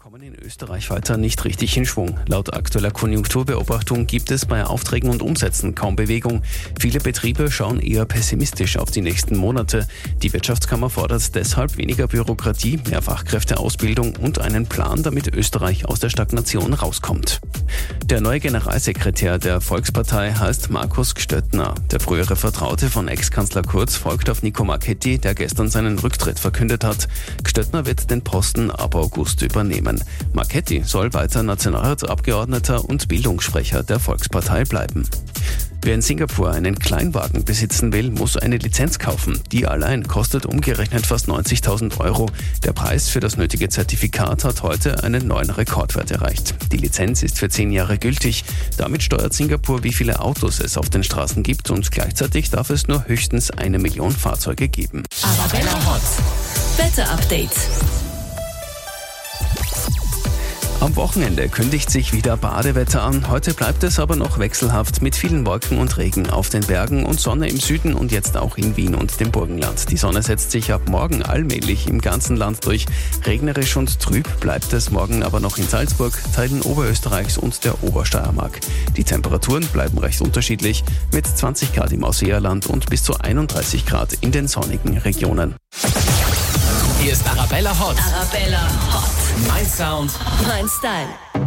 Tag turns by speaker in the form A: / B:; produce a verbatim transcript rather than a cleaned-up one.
A: kommen in Österreich weiter nicht richtig in Schwung. Laut aktueller Konjunkturbeobachtung gibt es bei Aufträgen und Umsätzen kaum Bewegung. Viele Betriebe schauen eher pessimistisch auf die nächsten Monate. Die Wirtschaftskammer fordert deshalb weniger Bürokratie, mehr Fachkräfteausbildung und einen Plan, damit Österreich aus der Stagnation rauskommt. Der neue Generalsekretär der Volkspartei heißt Markus Gstöttner. Der frühere Vertraute von Ex-Kanzler Kurz folgt auf Nico Marchetti, der gestern seinen Rücktritt verkündet hat. Gstöttner wird den Posten ab August übernehmen. Marchetti soll weiter Nationalratsabgeordneter und Bildungssprecher der Volkspartei bleiben. Wer in Singapur einen Kleinwagen besitzen will, muss eine Lizenz kaufen. Die allein kostet umgerechnet fast neunzigtausend Euro. Der Preis für das nötige Zertifikat hat heute einen neuen Rekordwert erreicht. Die Lizenz ist für zehn Jahre gültig. Damit steuert Singapur, wie viele Autos es auf den Straßen gibt, und gleichzeitig darf es nur höchstens eine Million Fahrzeuge geben.
B: Arabella Hot. Wetter-Update.
A: Am Wochenende kündigt sich wieder Badewetter an. Heute bleibt es aber noch wechselhaft mit vielen Wolken und Regen auf den Bergen und Sonne im Süden und jetzt auch in Wien und dem Burgenland. Die Sonne setzt sich ab morgen allmählich im ganzen Land durch. Regnerisch und trüb bleibt es morgen aber noch in Salzburg, Teilen Oberösterreichs und der Obersteiermark. Die Temperaturen bleiben recht unterschiedlich mit zwanzig Grad im Ausseerland und bis zu einunddreißig Grad in den sonnigen Regionen.
C: Hier ist Arabella Hot.
B: Arabella Hot.
C: Mein Sound.
B: Mein Style.